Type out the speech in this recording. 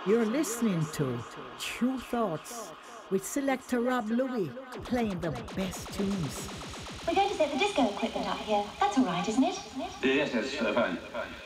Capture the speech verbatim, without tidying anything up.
You're listening to True Thoughts with selector Rob Louie playing the best tunes. We're going to set the disco equipment up here. That's all right, isn't it? Yes, yes, uh, fine.